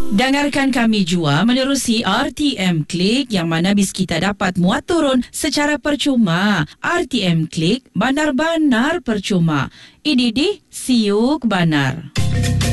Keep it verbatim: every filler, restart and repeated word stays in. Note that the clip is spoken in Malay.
Dengarkan kami jua menerusi R T M Klik yang mana bis kita dapat muat turun secara percuma. R T M Klik, banar-banar percuma. Ididi, siuk banar.